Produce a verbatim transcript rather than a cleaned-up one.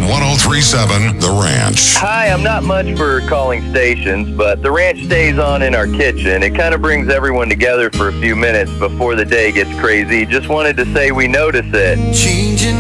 on one oh three point seven The Ranch. Hi, I'm not much for calling stations, but the ranch stays on in our kitchen. It kind of brings everyone together for a few minutes before the day gets crazy. Just wanted to say we notice it. Changing